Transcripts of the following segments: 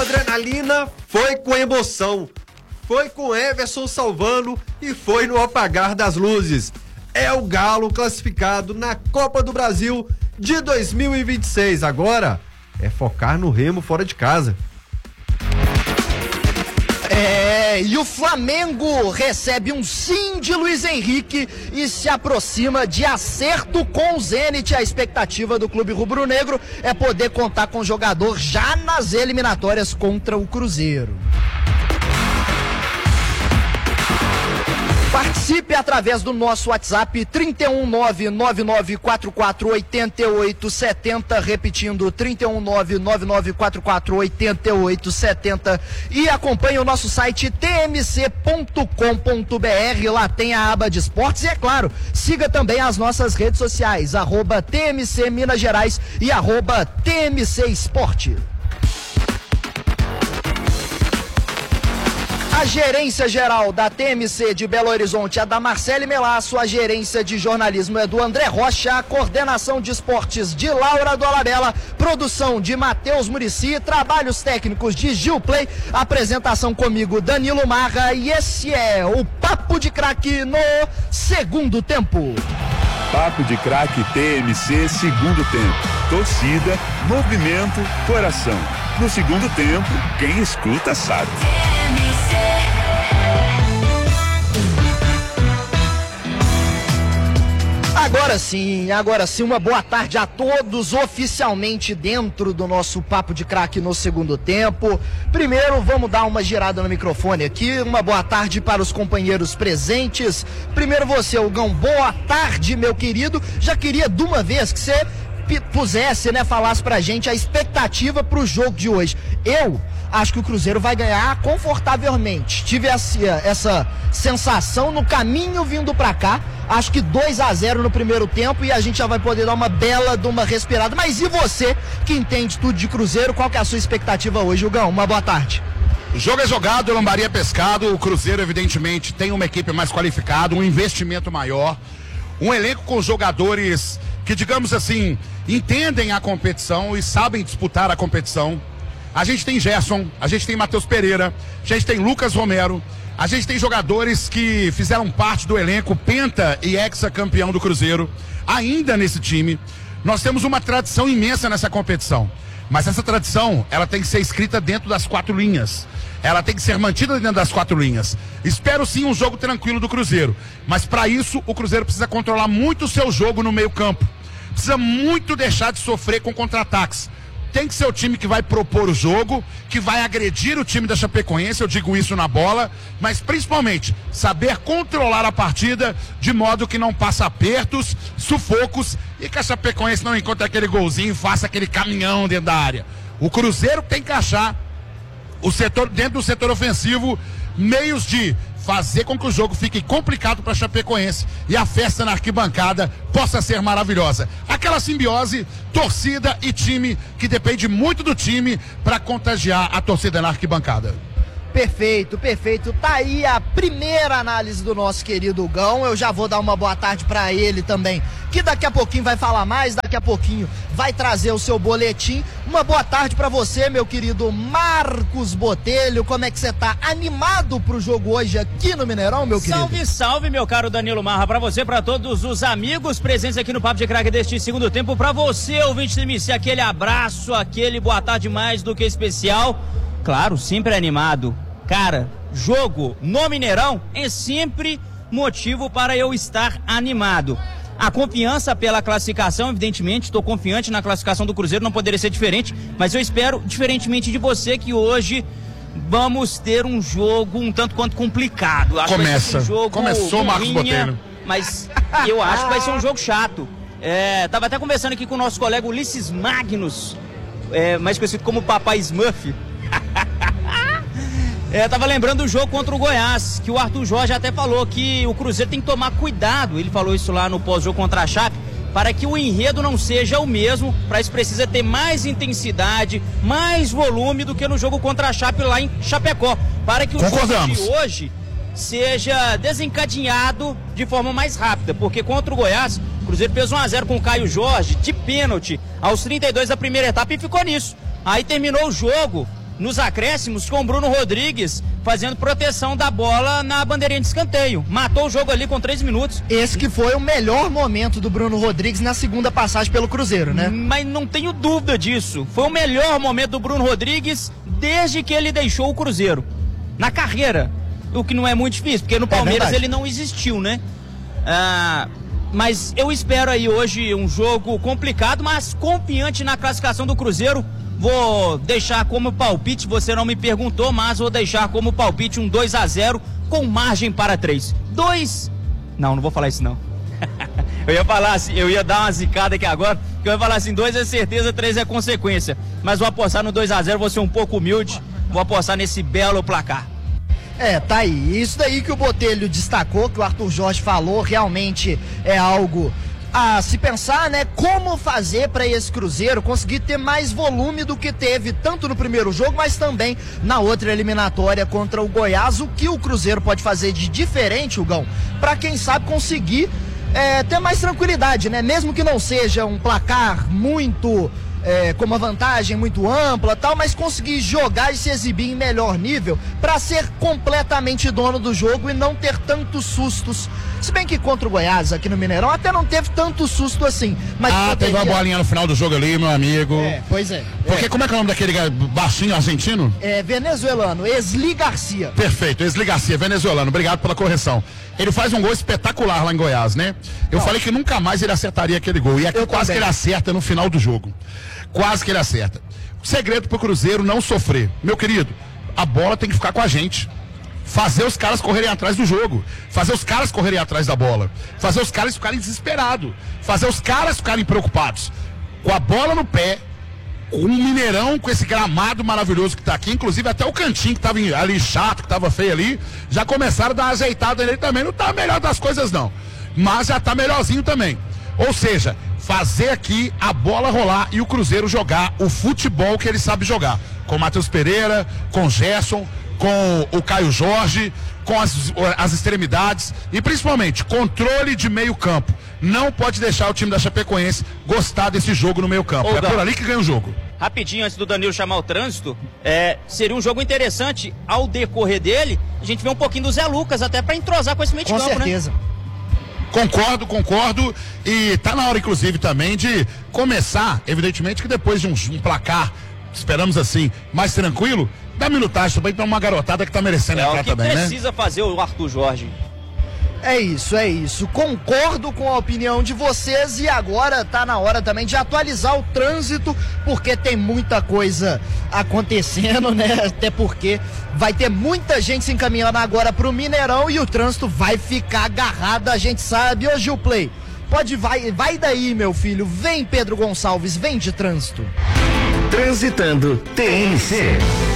adrenalina, foi com emoção. Foi com Everson salvando e foi no apagar das luzes. É o Galo classificado na Copa do Brasil de 2026. Agora é focar no Remo fora de casa. E o Flamengo recebe um sim de Luiz Henrique e se aproxima de acerto com o Zenit. A expectativa do clube rubro-negro é poder contar com o jogador já nas eliminatórias contra o Cruzeiro. Participe através do nosso WhatsApp 31999448870, repetindo 31999448870, e acompanhe o nosso site tmc.com.br. Lá tem a aba de esportes e, é claro, siga também as nossas redes sociais, @TMC Minas Gerais e @TMC Esporte. A gerência geral da TMC de Belo Horizonte é da Marcele Melasso, a gerência de jornalismo é do André Rocha, a coordenação de esportes de Laura Dolabella, produção de Matheus Muricy, trabalhos técnicos de Gil Play, apresentação comigo Danilo Marra, e esse é o Papo de Craque no segundo tempo. Papo de Craque TMC segundo tempo. Torcida, movimento, coração. No segundo tempo, quem escuta sabe. Agora sim, uma boa tarde a todos, oficialmente dentro do nosso Papo de Craque no segundo tempo. Primeiro, vamos dar uma girada no microfone aqui, uma boa tarde para os companheiros presentes. Primeiro você, Hugão, boa tarde, meu querido. Já queria de uma vez que você pusesse, falasse pra gente a expectativa pro jogo de hoje. Eu acho que o Cruzeiro vai ganhar confortavelmente. Tive essa sensação no caminho vindo pra cá. Acho que 2-0 no primeiro tempo e a gente já vai poder dar uma bela de uma respirada. Mas e você, que entende tudo de Cruzeiro, qual que é a sua expectativa hoje, Hugão? Uma boa tarde. O jogo é jogado, lambaria pescado. O Cruzeiro, evidentemente, tem uma equipe mais qualificada, um investimento maior, um elenco com jogadores que, digamos assim, entendem a competição e sabem disputar a competição. A gente tem Gerson, a gente tem Matheus Pereira, a gente tem Lucas Romero, a gente tem jogadores que fizeram parte do elenco penta e ex-campeão do Cruzeiro, ainda nesse time. Nós temos uma tradição imensa nessa competição, mas essa tradição, ela tem que ser escrita dentro das 4 linhas. Ela tem que ser mantida dentro das 4 linhas. Espero sim um jogo tranquilo do Cruzeiro, mas para isso o Cruzeiro precisa controlar muito o seu jogo no meio campo. Precisa muito deixar de sofrer com contra-ataques. Tem que ser o time que vai propor o jogo, que vai agredir o time da Chapecoense, eu digo isso na bola, mas principalmente saber controlar a partida de modo que não passe apertos, sufocos e que a Chapecoense não encontre aquele golzinho e faça aquele caminhão dentro da área. O Cruzeiro tem que achar o setor, dentro do setor ofensivo, meios de fazer com que o jogo fique complicado para a Chapecoense e a festa na arquibancada possa ser maravilhosa. Aquela simbiose, torcida e time, que depende muito do time para contagiar a torcida na arquibancada. Perfeito, perfeito. Tá aí a primeira análise do nosso querido Hugão. Eu já vou dar uma boa tarde pra ele também, que daqui a pouquinho vai falar mais, daqui a pouquinho vai trazer o seu boletim. Uma boa tarde pra você, meu querido Marcos Botelho. Como é que você tá? Animado pro jogo hoje aqui no Mineirão, meu querido? Salve, salve, meu caro Danilo Marra. Pra você, pra todos os amigos presentes aqui no Papo de Craque deste segundo tempo. Pra você, ouvinte do MC, aquele abraço, aquele boa tarde mais do que especial. Claro, sempre animado. Cara, jogo no Mineirão é sempre motivo para eu estar animado. A confiança pela classificação, evidentemente, estou confiante na classificação do Cruzeiro, não poderia ser diferente, mas eu espero, diferentemente de você, que hoje vamos ter um jogo um tanto quanto complicado. Acho que vai ser um jogo Começou o Marcos Botelho. Mas eu acho que vai ser um jogo chato. Tava até conversando aqui com o nosso colega Ulisses Magnus, mais conhecido como Papai Smurf. Tava lembrando do jogo contra o Goiás, que o Arthur Jorge até falou que o Cruzeiro tem que tomar cuidado, ele falou isso lá no pós-jogo contra a Chape, para que o enredo não seja o mesmo, para isso precisa ter mais intensidade, mais volume do que no jogo contra a Chape lá em Chapecó, para que o jogo de hoje seja desencadeado de forma mais rápida, porque contra o Goiás, o Cruzeiro fez 1-0 com o Caio Jorge, de pênalti, aos 32 da primeira etapa e ficou nisso. Aí terminou o jogo nos acréscimos com o Bruno Rodrigues fazendo proteção da bola na bandeirinha de escanteio. Matou o jogo ali com 3 minutos. Esse que foi o melhor momento do Bruno Rodrigues na segunda passagem pelo Cruzeiro, né? Mas não tenho dúvida disso. Foi o melhor momento do Bruno Rodrigues desde que ele deixou o Cruzeiro. Na carreira. O que não é muito difícil, porque no Palmeiras ele não existiu, né? Mas eu espero aí hoje um jogo complicado, mas confiante na classificação do Cruzeiro. Vou deixar como palpite, você não me perguntou, mas vou deixar como palpite um 2-0 com margem para 3. Não vou falar isso não. Eu ia falar assim, eu ia dar uma zicada aqui agora, que eu ia falar assim, 2 é certeza, 3 é consequência. Mas vou apostar no 2-0, vou ser um pouco humilde, vou apostar nesse belo placar. Tá aí. Isso daí que o Botelho destacou, que o Arthur Jorge falou, realmente é algo a se pensar, né? Como fazer para esse Cruzeiro conseguir ter mais volume do que teve tanto no primeiro jogo, mas também na outra eliminatória contra o Goiás. O que o Cruzeiro pode fazer de diferente, Hugão, para quem sabe conseguir ter mais tranquilidade, né? Mesmo que não seja um placar muito com uma vantagem muito ampla tal, mas conseguir jogar e se exibir em melhor nível para ser completamente dono do jogo e não ter tantos sustos. Se bem que contra o Goiás aqui no Mineirão até não teve tanto susto assim, mas teve uma bolinha no final do jogo ali, meu amigo. Pois é. Porque como é que é o nome daquele baixinho argentino? Venezuelano, Esli Garcia. Perfeito, Esli Garcia, venezuelano, obrigado pela correção. Ele faz um gol espetacular lá em Goiás, né? Eu falei que nunca mais ele acertaria aquele gol, e aqui quase que ele acerta no final do jogo. Quase que ele acerta. O segredo pro Cruzeiro não sofrer. Meu querido, a bola tem que ficar com a gente. Fazer os caras correrem atrás do jogo. Fazer os caras correrem atrás da bola. Fazer os caras ficarem desesperados. Fazer os caras ficarem preocupados. Com a bola no pé, com o Mineirão, com esse gramado maravilhoso que tá aqui. Inclusive até o cantinho que tava ali chato, que tava feio ali, já começaram a dar uma ajeitada nele também. Não tá melhor das coisas não, mas já tá melhorzinho também. Ou seja, fazer aqui a bola rolar e o Cruzeiro jogar o futebol que ele sabe jogar. Com o Matheus Pereira, com o Gerson, com o Caio Jorge, com as extremidades e principalmente controle de meio campo. Não pode deixar o time da Chapecoense gostar desse jogo no meio campo. É por ali que ganha o jogo. Rapidinho, antes do Danilo chamar o trânsito, seria um jogo interessante ao decorrer dele, a gente vê um pouquinho do Zé Lucas até para entrosar com esse meio de campo, certeza. Né? Concordo, e tá na hora inclusive também de começar, evidentemente que depois de um placar, esperamos assim, mais tranquilo, dá minutagem também pra uma garotada que tá merecendo entrar também, né? Precisa fazer o Arthur Jorge. É isso. Concordo com a opinião de vocês e agora tá na hora também de atualizar o trânsito, porque tem muita coisa acontecendo, né? Até porque vai ter muita gente se encaminhando agora pro Mineirão e o trânsito vai ficar agarrado, a gente sabe. Ô Gilplay, vai daí, meu filho. Vem, Pedro Gonçalves, vem de trânsito. Transitando TNC.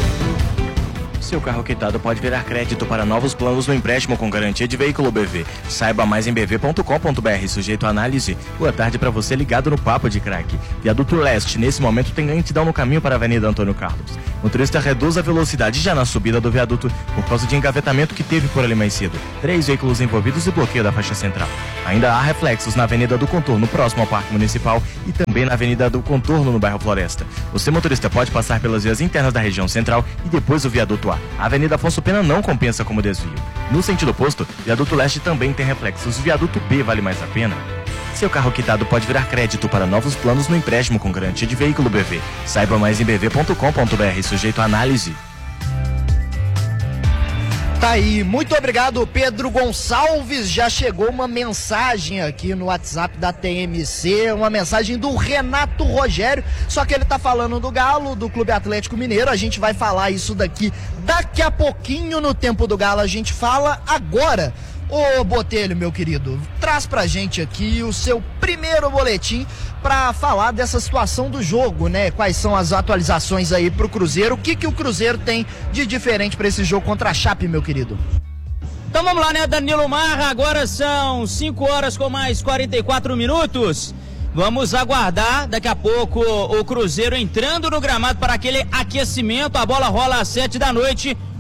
Seu carro quitado pode virar crédito para novos planos no empréstimo com garantia de veículo BV. Saiba mais em bv.com.br, sujeito a análise. Boa tarde para você ligado no Papo de Craque. Viaduto Leste, nesse momento tem lentidão no caminho para a Avenida Antônio Carlos. O motorista reduz a velocidade já na subida do viaduto por causa de engavetamento que teve por ali mais cedo. 3 veículos envolvidos e bloqueio da faixa central. Ainda há reflexos na Avenida do Contorno, próximo ao Parque Municipal, e também na Avenida do Contorno, no bairro Floresta. Você, motorista, pode passar pelas vias internas da região central e depois o viaduto A. A Avenida Afonso Pena não compensa como desvio. No sentido oposto, viaduto Leste também tem reflexos. Viaduto B vale mais a pena. Seu carro quitado pode virar crédito para novos planos no empréstimo com garantia de veículo BV. Saiba mais em bv.com.br, sujeito a análise. Tá aí, muito obrigado, Pedro Gonçalves. Já chegou uma mensagem aqui no WhatsApp da TMC, uma mensagem do Renato Rogério, só que ele tá falando do Galo, do Clube Atlético Mineiro. A gente vai falar isso daqui a pouquinho no Tempo do Galo, a gente fala agora. Ô Botelho, meu querido, traz pra gente aqui o seu primeiro boletim pra falar dessa situação do jogo, né? Quais são as atualizações aí pro Cruzeiro? O que o Cruzeiro tem de diferente pra esse jogo contra a Chape, meu querido? Então vamos lá, né, Danilo Marra? Agora são 5 horas com mais 44 minutos. Vamos aguardar daqui a pouco o Cruzeiro entrando no gramado para aquele aquecimento. A bola rola às 7 da noite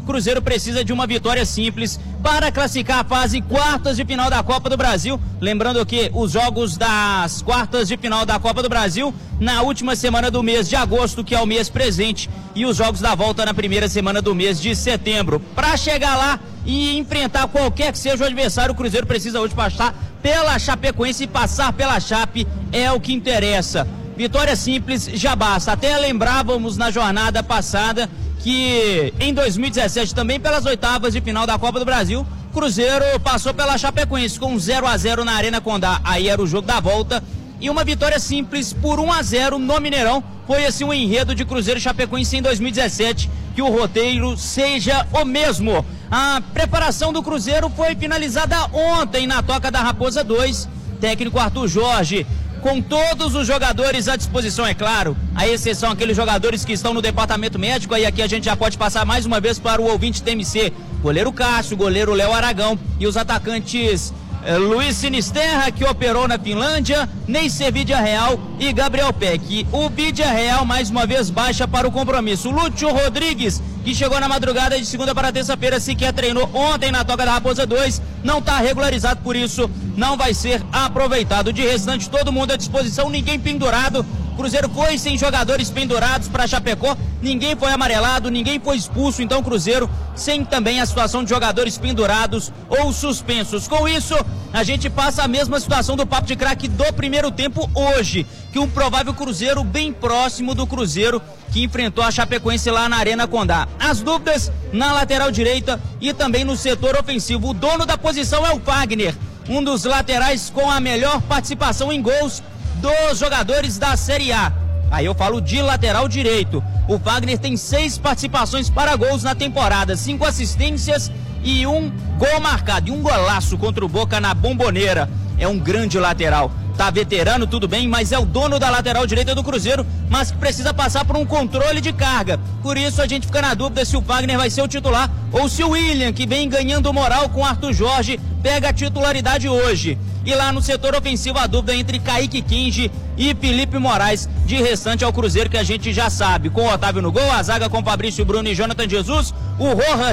Cruzeiro precisa de uma vitória simples para classificar a fase quartas de final da Copa do Brasil. Lembrando que os jogos das quartas de final da Copa do Brasil na última semana do mês de agosto, que é o mês presente, e os jogos da volta na primeira semana do mês de setembro. Para chegar lá e enfrentar qualquer que seja o adversário, o Cruzeiro precisa hoje passar pela Chapecoense, e passar pela Chape é o que interessa. Vitória simples já basta. Até lembrávamos na jornada passada que em 2017, também pelas oitavas de final da Copa do Brasil, Cruzeiro passou pela Chapecoense com 0-0 na Arena Condá. Aí era o jogo da volta, e uma vitória simples por 1-0 no Mineirão. Foi assim o enredo de Cruzeiro e Chapecoense em 2017, que o roteiro seja o mesmo. A preparação do Cruzeiro foi finalizada ontem na Toca da Raposa 2. Técnico Arthur Jorge, com todos os jogadores à disposição, é claro, a exceção aqueles jogadores que estão no departamento médico. Aí aqui a gente já pode passar mais uma vez para o ouvinte TMC: goleiro Cássio, goleiro Léo Aragão e os atacantes Luiz Sinisterra, que operou na Finlândia, Ney Vidia Real e Gabriel Peck. O Vidia Real mais uma vez baixa para o compromisso. Lúcio Rodrigues, que chegou na madrugada de segunda para terça-feira, sequer treinou ontem na Toca da Raposa 2, não está regularizado, por isso não vai ser aproveitado. De restante, todo mundo à disposição, ninguém pendurado. Cruzeiro foi sem jogadores pendurados para Chapecó, ninguém foi amarelado, ninguém foi expulso, então Cruzeiro sem também a situação de jogadores pendurados ou suspensos. Com isso, a gente passa a mesma situação do Papo de Craque do primeiro tempo hoje, que um provável Cruzeiro bem próximo do Cruzeiro que enfrentou a Chapecoense lá na Arena Condá. As dúvidas na lateral direita e também no setor ofensivo. O dono da posição é o Wagner, um dos laterais com a melhor participação em gols dos jogadores da Série A. Aí eu falo de lateral direito. O Wagner tem 6 participações para gols na temporada, 5 assistências e 1 gol marcado, e um golaço contra o Boca na Bomboneira. É um grande lateral. Tá veterano, tudo bem, mas é o dono da lateral direita do Cruzeiro, mas precisa passar por um controle de carga. Por isso a gente fica na dúvida se o Wagner vai ser o titular ou se o William, que vem ganhando moral com Arthur Jorge, pega a titularidade hoje. E lá no setor ofensivo a dúvida entre Kaique Kinge e Felipe Moraes. De restante ao Cruzeiro, que a gente já sabe, com o Otávio no gol, a zaga com Fabrício Bruno e Jonathan Jesus, o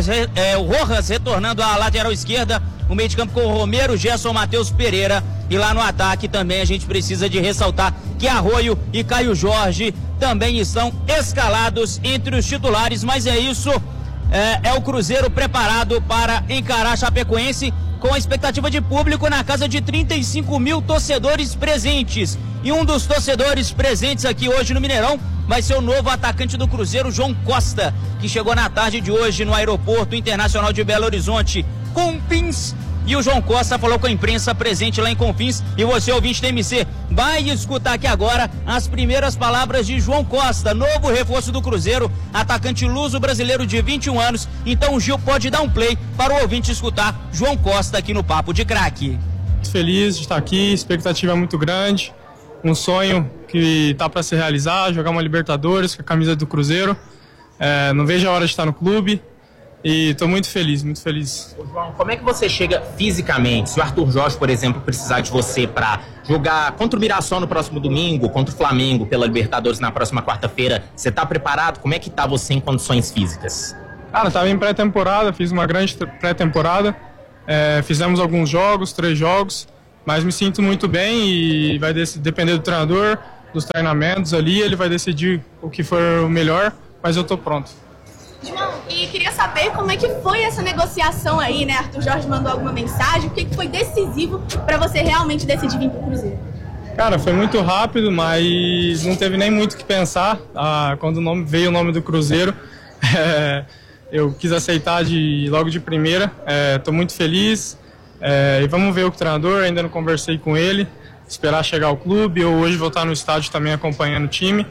Rojas retornando à lateral esquerda, o meio de campo com o Romero, Gerson, Matheus Pereira. E lá no ataque também a gente precisa de ressaltar que Arroio e Caio Jorge também estão escalados entre os titulares, mas é isso, é o Cruzeiro preparado para encarar a Chapecoense, com a expectativa de público na casa de 35 mil torcedores presentes. E um dos torcedores presentes aqui hoje no Mineirão vai ser o novo atacante do Cruzeiro, João Costa, que chegou na tarde de hoje no Aeroporto Internacional de Belo Horizonte, Confins. E o João Costa falou com a imprensa presente lá em Confins. E você, ouvinte da MC, vai escutar aqui agora as primeiras palavras de João Costa, novo reforço do Cruzeiro, atacante luso-brasileiro de 21 anos. Então o Gil pode dar um play para o ouvinte escutar João Costa aqui no Papo de Craque. Feliz de estar aqui, expectativa muito grande, um sonho que está para se realizar, jogar uma Libertadores com a camisa do Cruzeiro. Não vejo a hora de estar no clube. E estou muito feliz, muito feliz. João, como é que você chega fisicamente? Se o Arthur Jorge, por exemplo, precisar de você para jogar contra o Mirassol no próximo domingo, contra o Flamengo pela Libertadores na próxima quarta-feira, você está preparado? Como é que está você em condições físicas? Cara, estava em pré-temporada, fiz uma grande pré-temporada, fizemos alguns jogos, 3 jogos, mas me sinto muito bem e vai depender do treinador, dos treinamentos ali, ele vai decidir o que for o melhor, mas eu estou pronto. João, e queria saber como é que foi essa negociação aí, né? Arthur Jorge mandou alguma mensagem, o que foi decisivo para você realmente decidir vir pro Cruzeiro? Cara, foi muito rápido, mas não teve nem muito o que pensar. Quando veio o nome do Cruzeiro, eu quis aceitar logo de primeira. Estou muito feliz e vamos ver o treinador, ainda não conversei com ele, esperar chegar ao clube, ou hoje vou estar no estádio também acompanhando o time.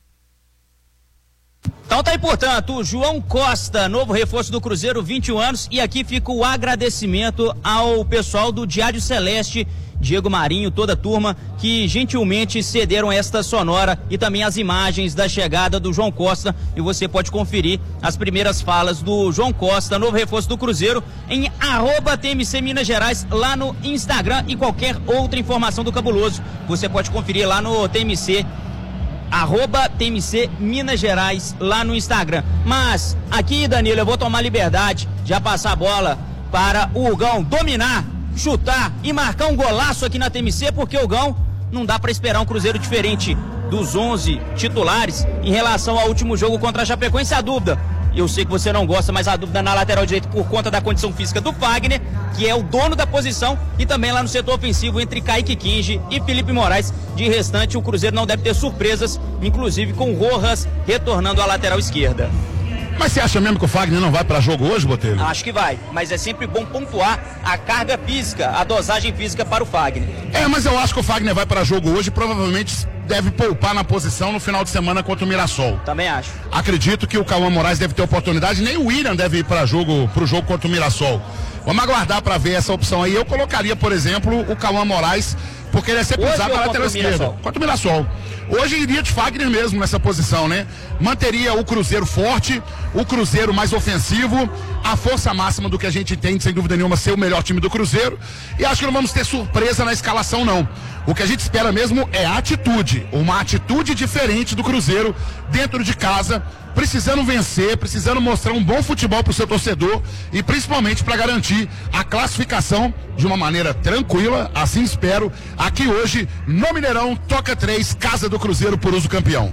Então tá aí, portanto, o João Costa, novo reforço do Cruzeiro, 21 anos, e aqui fica o agradecimento ao pessoal do Diário Celeste, Diego Marinho, toda a turma, que gentilmente cederam esta sonora e também as imagens da chegada do João Costa, e você pode conferir as primeiras falas do João Costa, novo reforço do Cruzeiro, em @TMC Minas Gerais, lá no Instagram, e qualquer outra informação do Cabuloso, você pode conferir lá no TMC @TMC Minas Gerais lá no Instagram. Mas aqui, Danilo, eu vou tomar liberdade de passar a bola para o Hugão dominar, chutar e marcar um golaço aqui na TMC, porque o Hugão não dá para esperar um Cruzeiro diferente dos 11 titulares em relação ao último jogo contra a Chapecoense. A dúvida, eu sei que você não gosta, mas a dúvida na lateral direita por conta da condição física do Fagner, que é o dono da posição, e também lá no setor ofensivo entre Kaique Kinge e Felipe Moraes. De restante, o Cruzeiro não deve ter surpresas, inclusive com o Rojas retornando à lateral esquerda. Mas você acha mesmo que o Fagner não vai para jogo hoje, Botelho? Acho que vai, mas é sempre bom pontuar a carga física, a dosagem física para o Fagner. Mas eu acho que o Fagner vai para jogo hoje e provavelmente deve poupar na posição no final de semana contra o Mirassol. Também acho. Acredito que o Cauã Moraes deve ter oportunidade, nem o William deve ir pro jogo contra o Mirassol. Vamos aguardar para ver essa opção aí. Eu colocaria, por exemplo, o Cauã Moraes, porque ele é sempre usado para a lateral esquerda. Contra o Mirassol. Hoje iria de Fagner mesmo nessa posição, né? Manteria o Cruzeiro forte, o Cruzeiro mais ofensivo, a força máxima do que a gente tem, sem dúvida nenhuma, ser o melhor time do Cruzeiro. E acho que não vamos ter surpresa na escalação, não. O que a gente espera mesmo é atitude, uma atitude diferente do Cruzeiro dentro de casa, precisando vencer, precisando mostrar um bom futebol para o seu torcedor e principalmente para garantir a classificação de uma maneira tranquila, assim espero, aqui hoje no Mineirão, Toca 3, Casa do Cruzeiro por uso campeão.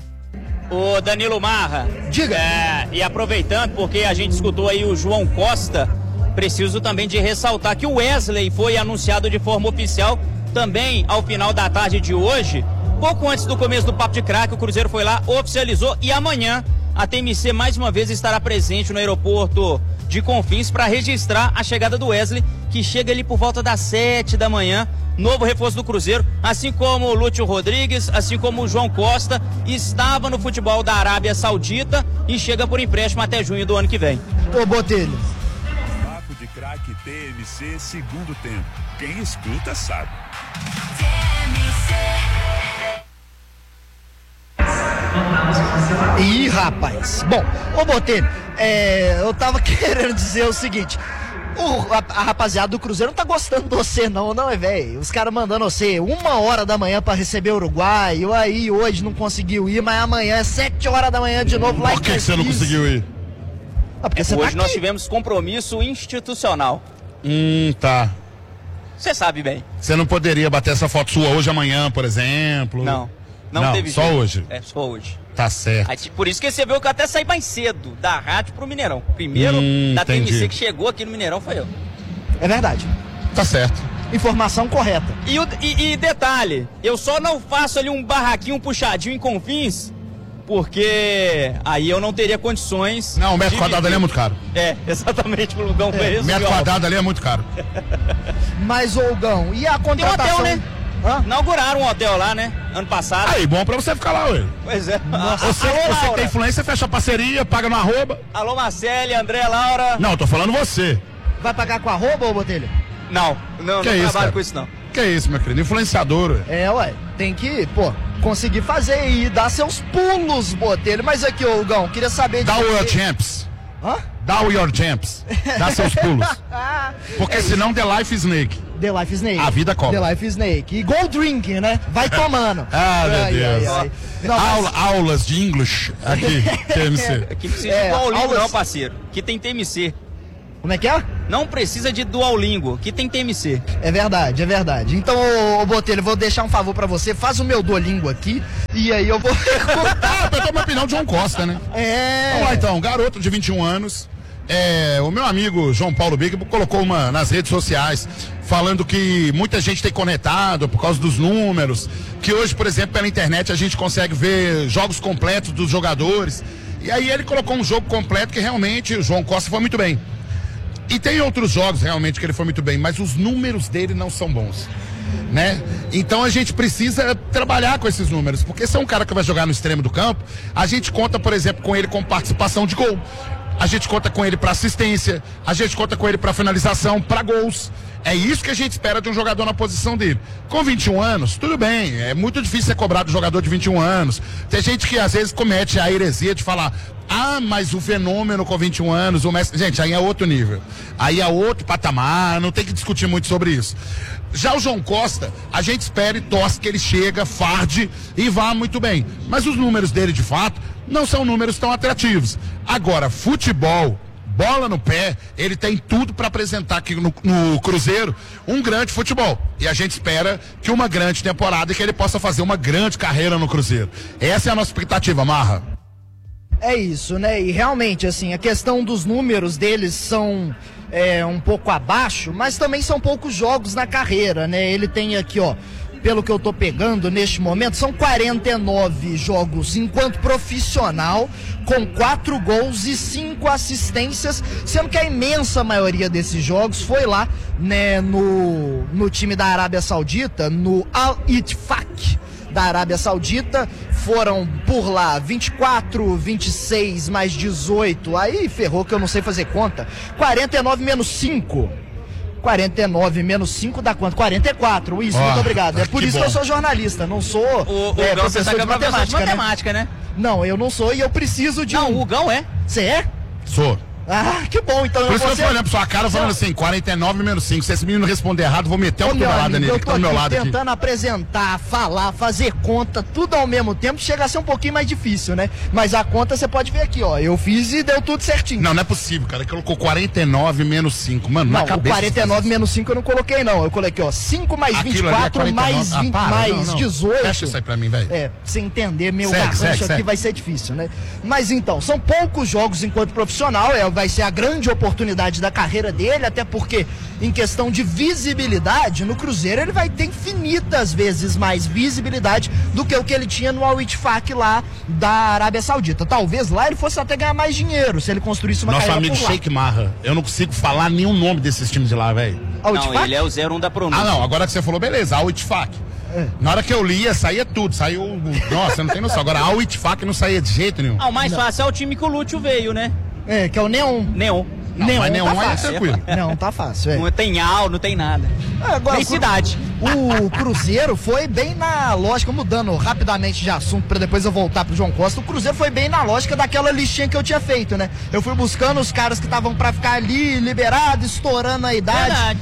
Ô Danilo Marra, diga. E aproveitando, porque a gente escutou aí o João Costa, preciso também de ressaltar que o Wesley foi anunciado de forma oficial também ao final da tarde de hoje. Pouco antes do começo do Papo de Craque, o Cruzeiro foi lá, oficializou, e amanhã a TMC mais uma vez estará presente no aeroporto de Confins para registrar a chegada do Wesley, que chega ali por volta das 7 da manhã, novo reforço do Cruzeiro, assim como o Lúcio Rodrigues, assim como o João Costa, estava no futebol da Arábia Saudita e chega por empréstimo até junho do ano que vem. Ô, Botelho. Papo de Craque TMC, segundo tempo. Quem escuta sabe. Ih, rapaz. Bom, ô Botelho, eu tava querendo dizer o seguinte. A rapaziada do Cruzeiro não tá gostando de você não, velho? Os caras mandando você 1h da manhã pra receber o Uruguai. Eu aí hoje não conseguiu ir, mas amanhã é 7h da manhã de novo lá em Por que você não conseguiu ir? Porque você hoje tá nós aqui. tivemos compromisso institucional. Tá. Você sabe bem. Você não poderia bater essa foto sua hoje, amanhã, por exemplo? Não teve só jeito. hoje. É, só hoje. Tá certo. Aí, por isso que você viu que eu até saí mais cedo da rádio pro Mineirão. Primeiro da entendi. TMC que chegou aqui no Mineirão foi eu. É verdade. Tá certo. Informação correta. E detalhe, eu só não faço ali um barraquinho puxadinho em Confins, porque aí eu não teria condições. Não, o metro quadrado ali é muito caro. Exatamente, o Lugão foi isso. Metro quadrado ali é muito caro. Mas, ô Gão, e a Tem um contratação? hotel, né? Inauguraram um hotel lá, né? Ano passado. Aí, bom pra você ficar lá, ué. Pois é. Você que tem influência, fecha parceria, paga no arroba. Alô, Marcele, André, Laura. Não, tô falando você. Vai pagar com arroba, ô Botelho? Não Que isso, trabalho cara? com isso, não. Que isso, meu querido? Influenciador, ué. Ué. Tem que, conseguir fazer e dar seus pulos, Botelho. Mas aqui, ô Gão, queria saber de Dá o você. your champs. Hã? Dá o your champs. Dá seus pulos. Porque senão the life is snake. The Life Snake. A vida cobra. The Life Snake. E go drinking, né? Vai tomando. Meu Deus. Não, mas... Aulas de English aqui, TMC. Aqui precisa de Duolingo não, parceiro. Aqui tem TMC. Como é que é? Não precisa de Duolingo. Aqui tem TMC. É verdade, é verdade. Então, ô Botelho, eu vou deixar um favor pra você. Faz o meu Duolingo aqui e aí eu vou... Eu tô uma opinião de João Costa, né? Vamos lá então, garoto de 21 anos. O meu amigo João Paulo Big colocou uma nas redes sociais falando que muita gente tem conectado por causa dos números, que hoje, por exemplo, pela internet a gente consegue ver jogos completos dos jogadores, e aí ele colocou um jogo completo que realmente o João Costa foi muito bem, e tem outros jogos realmente que ele foi muito bem, mas os números dele não são bons, né? Então a gente precisa trabalhar com esses números, porque se é um cara que vai jogar no extremo do campo, a gente conta, por exemplo, com ele com participação de gol. a gente conta com ele para assistência, a gente conta com ele para finalização, para gols. É isso que a gente espera de um jogador na posição dele. Com 21 anos, tudo bem, é muito difícil ser cobrado de jogador de 21 anos. Tem gente que às vezes comete a heresia de falar: ah, mas o fenômeno com 21 anos, o Messi... Gente, aí é outro nível. Aí é outro patamar, não tem que discutir muito sobre isso. Já o João Costa, a gente espera e torce que ele chega, farde e vá muito bem. Mas os números dele, de fato, não são números tão atrativos. Agora, futebol, bola no pé, ele tem tudo para apresentar aqui no Cruzeiro um grande futebol. E a gente espera que uma grande temporada e que ele possa fazer uma grande carreira no Cruzeiro. Essa é a nossa expectativa, Marra. É isso, né? E realmente, assim, a questão dos números deles são um pouco abaixo, mas também são poucos jogos na carreira, né? Ele tem aqui, ó, pelo que eu tô pegando neste momento, são 49 jogos enquanto profissional, com 4 gols e 5 assistências, sendo que a imensa maioria desses jogos foi lá, né, no time da Arábia Saudita, no Al-Ittifaq da Arábia Saudita. Foram por lá 24, 26 mais 18, aí ferrou que eu não sei fazer conta. 49 menos 5. 49 menos 5 dá quanto? 44. Isso, muito obrigado. É por isso que eu sou jornalista, não sou professor de matemática, né? Não, eu não sou e eu preciso de Não, o Hugão é. Você é? Sou. Ah, que bom, então. Por isso que eu tô olhando pra sua cara falando assim, 49 menos 5. Se esse menino responder errado, vou meter uma cotovelada nele, eu que tô tá do meu aqui lado aqui. tentando apresentar, falar, fazer conta, tudo ao mesmo tempo, chega a ser um pouquinho mais difícil, né? Mas a conta você pode ver aqui, ó. Eu fiz e deu tudo certinho. Não é possível, cara. Ele colocou 49 menos 5. Mano, na cabeça. Não, 49 menos 5 eu não coloquei, não. Eu coloquei, ó, 5 mais 24 mais 20, mais 18. Fecha isso aí pra mim, velho. É, sem entender meu garrancho aqui vai ser difícil, né? Mas então, são poucos jogos enquanto profissional, vai ser a grande oportunidade da carreira dele, até porque em questão de visibilidade, no Cruzeiro ele vai ter infinitas vezes mais visibilidade do que o que ele tinha no Al-Ittifaq lá da Arábia Saudita. Talvez lá ele fosse até ganhar mais dinheiro se ele construísse uma carreira por lá. Nosso amigo Sheikh Marra, eu não consigo falar nenhum nome desses times de lá, velho. Não, ele é o 01 da pronúncia. Ah, não, agora que você falou, beleza, Al-Ittifaq. Na hora que eu lia, saía tudo, saiu... Nossa, não tem noção. Agora, Al-Ittifaq não saía de jeito nenhum. Ah, o mais fácil é o time que o Lúcio veio, né? É, que é o Neon. Não, mas Neon tá é tranquilo. Não, tá fácil, Não tem AL, não tem nada. Agora, tem cidade. O Cruzeiro foi bem na lógica, mudando rapidamente de assunto pra depois eu voltar pro João Costa, o Cruzeiro foi bem na lógica daquela listinha que eu tinha feito, né? Eu fui buscando os caras que estavam pra ficar ali, liberados, estourando a idade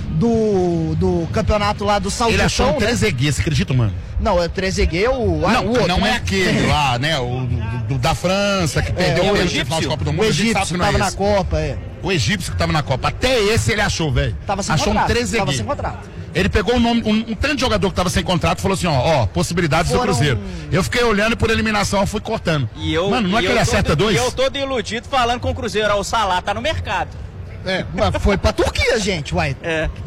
do campeonato lá do Saltitão. Ele achou um Trezeguet, você acredita, mano? Não, é Trezeguet o outro, não né? é aquele lá, né? O da França, que perdeu o egípcio, final de Copa do Mundo. O egípcio que tava na Copa, O egípcio que tava na Copa. Até esse ele achou, velho. Achou um Trezeguet. Tava sem contrato. Ele pegou um tanto de jogador que tava sem contrato e falou assim, ó, possibilidades do Cruzeiro. Eu fiquei olhando e por eliminação eu fui cortando. Mano, não é que ele acerta dois? E eu todo iludido falando com o Cruzeiro, ó, o Salah tá no mercado. Mas foi pra Turquia, gente, uai.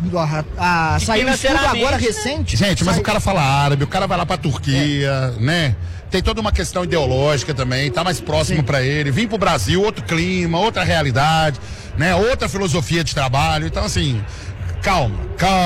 Saiu estudo agora recente. Gente, mas o cara fala árabe, o cara vai lá pra Turquia, né? Tem toda uma questão ideológica também, tá mais próximo pra ele. Vim pro Brasil, outro clima, outra realidade, né? Outra filosofia de trabalho. Então, assim, calma.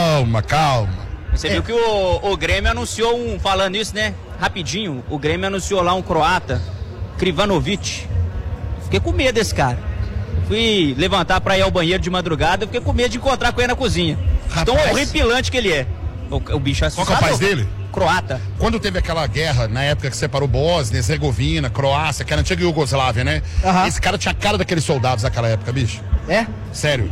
Você viu que o Grêmio anunciou falando isso, né? Rapidinho, o Grêmio anunciou lá um croata, Krivanovic. Fiquei com medo desse cara. Fui levantar pra ir ao banheiro de madrugada, fiquei com medo de encontrar com ele na cozinha. Tão horripilante que ele é. O bicho é assustador. Qual que é o país dele? Croata. Quando teve aquela guerra, na época que separou Bósnia, Herzegovina, Croácia, que era a antiga Iugoslávia, né? Esse cara tinha a cara daqueles soldados daquela época, bicho. É? Sério.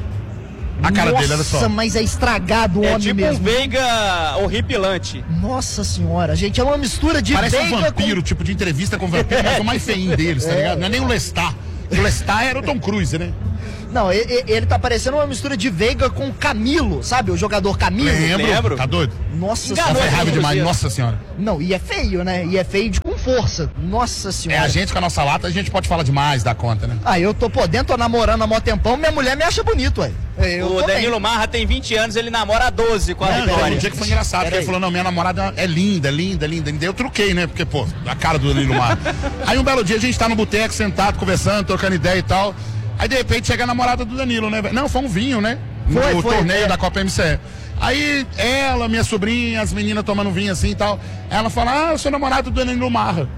A cara dele, olha só. Nossa, mas é estragado o homem tipo mesmo. Um Veiga horripilante. Nossa senhora, gente, é uma mistura de Parece Veiga um vampiro, tipo de entrevista com vampiro, mas o mais feinho deles, tá ligado? Não é nem o Lestat. O Lestat era o Tom Cruise, né? Não, ele tá parecendo uma mistura de Veiga com Camilo, sabe? O jogador Camilo. Lembro. Tá doido? Nossa senhora. Foi raiva demais, nossa senhora. Não, e é feio, né? E é feio com força. Nossa senhora. A gente com a nossa lata, a gente pode falar demais da conta, né? Eu tô podendo, tô namorando há mó tempão, minha mulher me acha bonito, ué. O Danilo Marra tem 20 anos, ele namora há 12 com a Vitória. Um dia que foi engraçado, porque ele falou, não, minha namorada é linda. Eu truquei, né? Porque, pô, a cara do Danilo Marra. Aí um belo dia a gente tá no boteco, sentado, conversando, trocando ideia e tal. Aí de repente chega a namorada do Danilo, né? Não, foi um vinho, né? No torneio da Copa MCE. Aí ela, minha sobrinha, as meninas tomando vinho assim e tal. Ela fala, eu sou namorado do Danilo Marra.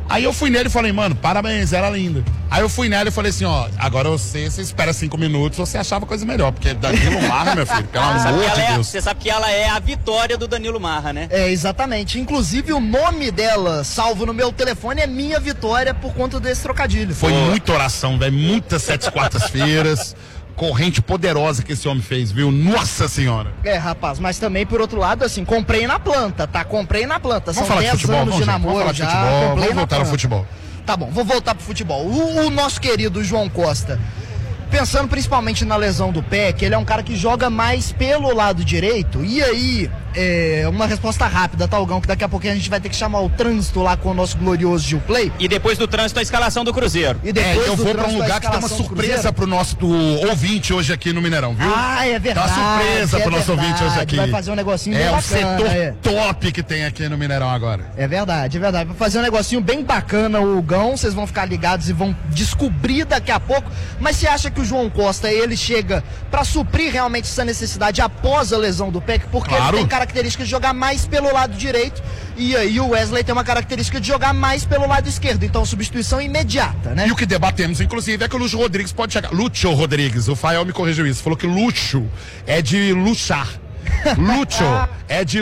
Aí eu fui nele e falei, mano, parabéns, era linda. Aí eu fui nela e falei assim, ó, agora você espera 5 minutos, você achava coisa melhor, porque Danilo Marra, meu filho, pelo amor de Deus. Você sabe que ela é a vitória do Danilo Marra, né? É, exatamente. Inclusive o nome dela, salvo no meu telefone, é Minha Vitória por conta desse trocadilho. Foi muita oração, velho, muitas 7 quartas-feiras. Corrente poderosa que esse homem fez, viu? Nossa senhora! É, rapaz, mas também, por outro lado, assim, comprei na planta, tá? Comprei na planta. Vamos São falar 10 de futebol, anos de namoro vamos já. falar de futebol, vamos voltar ao planta. futebol. Tá bom, vou voltar pro futebol. O nosso querido João Costa, pensando principalmente na lesão do pé, que ele é um cara que joga mais pelo lado direito, e aí, uma resposta rápida, Talgão, que daqui a pouquinho a gente vai ter que chamar o trânsito lá com o nosso glorioso Gil Play. E depois do trânsito, a escalação do Cruzeiro. E depois eu vou pra um lugar que tem uma surpresa pro nosso ouvinte hoje aqui no Mineirão, viu? Ah, é verdade. Tá uma surpresa pro nosso ouvinte hoje aqui. Vai fazer um negocinho bem bacana. É bacana. o setor top que tem aqui no Mineirão agora. É verdade, é verdade. Vai fazer um negocinho bem bacana o Gão, vocês vão ficar ligados e vão descobrir daqui a pouco. Mas você acha que o João Costa, ele chega pra suprir realmente essa necessidade após a lesão do pé? Porque Claro. ele tem característica de jogar mais pelo lado direito e aí o Wesley tem uma característica de jogar mais pelo lado esquerdo. Então, substituição imediata, né? E o que debatemos, inclusive, é que o Lúcio Rodrigues pode chegar. Lúcio Rodrigues, o Fael me corrigiu isso. Falou que Lúcio é de luxar. Lúcio é de